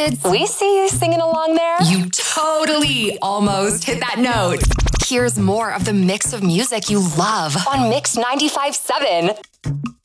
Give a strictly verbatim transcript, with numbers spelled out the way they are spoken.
kids. We see you singing along there. You totally almost hit that note. Here's more of the mix of music you love on Mix ninety-five point seven.